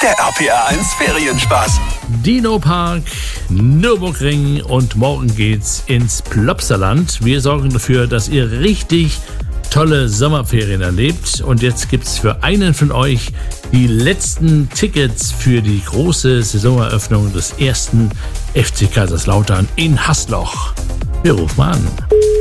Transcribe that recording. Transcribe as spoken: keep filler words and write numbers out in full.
Der R P R eins Ferienspaß. Dino Park, Nürburgring und morgen geht's ins Plopsaland. Wir sorgen dafür, dass ihr richtig tolle Sommerferien erlebt. Und jetzt gibt's für einen von euch die letzten Tickets für die große Saisoneröffnung des ersten F C Kaiserslautern in Hasloch. Wir rufen mal an.